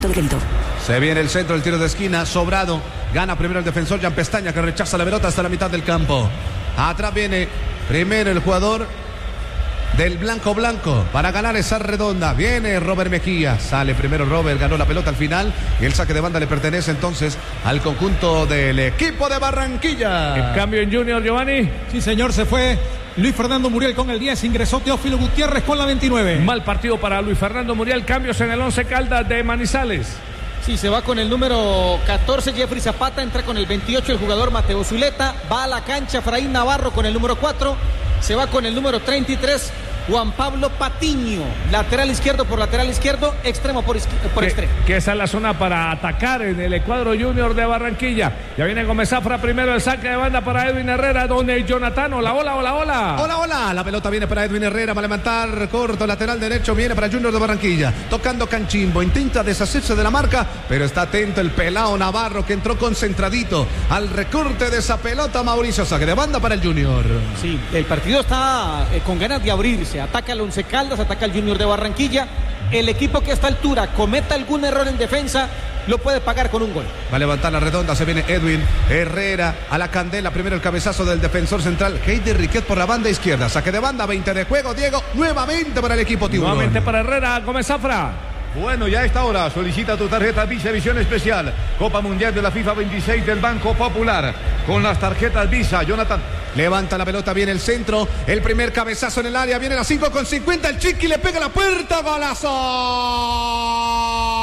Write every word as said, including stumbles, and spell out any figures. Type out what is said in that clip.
Se viene el centro del tiro de esquina, sobrado. Gana primero el defensor Jan Pestaña, que rechaza la pelota hasta la mitad del campo. Atrás viene primero el jugador del Blanco Blanco para ganar esa redonda. Viene Robert Mejía, sale primero Robert, ganó la pelota al final y el saque de banda le pertenece entonces al conjunto del equipo de Barranquilla. El cambio en Junior, Giovanni. Sí, señor, se fue Luis Fernando Muriel con el diez, ingresó Teófilo Gutiérrez con la veintinueve. Mal partido para Luis Fernando Muriel, cambios en el once Caldas de Manizales. Sí, se va con el número catorce Jeffrey Zapata, entra con el veintiocho el jugador Mateo Zuleta, va a la cancha Efraín Navarro con el número cuatro, se va con el número treinta y tres Juan Pablo Patiño, lateral izquierdo por lateral izquierdo, extremo por, por que, extremo. Que esa es la zona para atacar en el cuadro Junior de Barranquilla. Ya viene Gómez Zafra, primero el saque de banda para Edwin Herrera, donde Jonathan, hola, hola, hola, hola. Hola, hola, la pelota viene para Edwin Herrera, va a levantar corto, lateral derecho, viene para Junior de Barranquilla, tocando Canchimbo, intenta deshacerse de la marca, pero está atento el pelao Navarro, que entró concentradito al recorte de esa pelota. Mauricio, saque de banda para el Junior. Sí, el partido está eh, con ganas de abrirse. Ataca el Once Caldas, ataca el Junior de Barranquilla. El equipo que a esta altura cometa algún error en defensa lo puede pagar con un gol. Va a levantar la redonda, se viene Edwin Herrera a la candela. Primero el cabezazo del defensor central Heider Riquet por la banda izquierda. Saque de banda, veinte de juego. Diego, nuevamente para el equipo tiburón. Nuevamente para Herrera, Gómez Zafra. Bueno, ya a esta hora solicita tu tarjeta Visa Edición Especial Copa Mundial de la FIFA veintiséis del Banco Popular con las tarjetas Visa. Jonathan levanta la pelota, viene el centro, el primer cabezazo en el área, viene la cinco con cincuenta, el Chiqui le pega la puerta, golazo.